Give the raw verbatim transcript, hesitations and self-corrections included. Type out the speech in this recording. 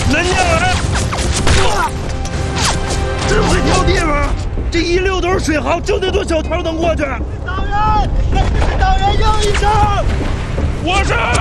恁娘啊！这会挑地方，这一溜兜水好，就那座小桥能过去。 导员，给你们导员应一声。 我是。